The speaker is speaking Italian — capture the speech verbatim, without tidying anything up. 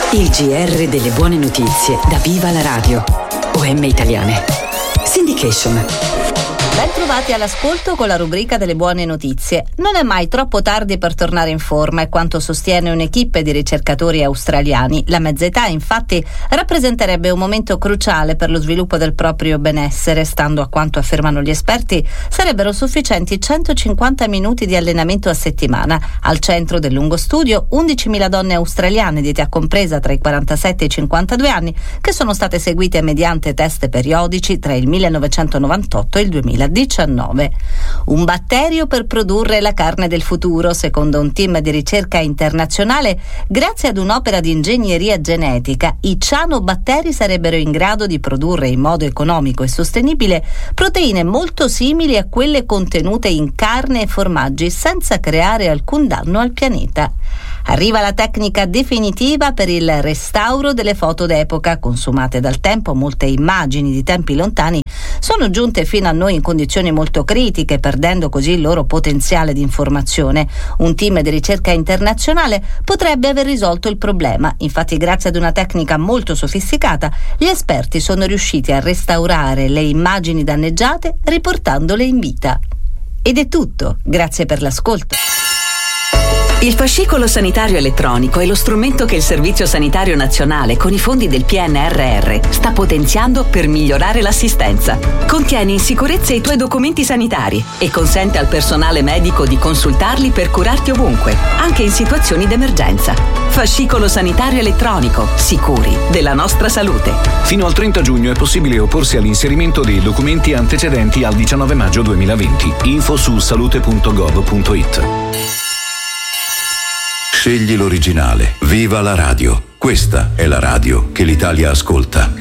Il G R delle buone notizie da Viva la Radio. O M Italiane. Syndication. Ben trovati all'ascolto con la rubrica delle buone notizie. Non è mai troppo tardi per tornare in forma, è quanto sostiene un'equipe di ricercatori australiani. La mezza età, infatti, rappresenterebbe un momento cruciale per lo sviluppo del proprio benessere. Stando a quanto affermano gli esperti, sarebbero sufficienti centocinquanta minuti di allenamento a settimana. Al centro del lungo studio, undicimila donne australiane di età compresa tra i quarantasette e i cinquantadue anni, che sono state seguite mediante test periodici tra il millenovecentonovantotto e il duemiladiciannove. Un batterio per produrre la carne del futuro, secondo un team di ricerca internazionale. Grazie ad un'opera di ingegneria genetica, i cianobatteri sarebbero in grado di produrre in modo economico e sostenibile proteine molto simili a quelle contenute in carne e formaggi, senza creare alcun danno al pianeta. Arriva la tecnica definitiva per il restauro delle foto d'epoca. Consumate dal tempo, molte immagini di tempi lontani sono giunte fino a noi in condizioni molto critiche, perdendo così il loro potenziale di informazione. Un team di ricerca internazionale potrebbe aver risolto il problema. Infatti, grazie ad una tecnica molto sofisticata, gli esperti sono riusciti a restaurare le immagini danneggiate riportandole in vita. Ed è tutto. Grazie per l'ascolto. Il fascicolo sanitario elettronico è lo strumento che il Servizio Sanitario Nazionale, con i fondi del P N R R, sta potenziando per migliorare l'assistenza. Contiene in sicurezza i tuoi documenti sanitari e consente al personale medico di consultarli per curarti ovunque, anche in situazioni d'emergenza. Fascicolo sanitario elettronico, sicuri della nostra salute. Fino al trenta giugno è possibile opporsi all'inserimento dei documenti antecedenti al diciannove maggio duemilaventi. Info su salute punto gov punto it. Scegli l'originale. Viva la radio. Questa è la radio che l'Italia ascolta.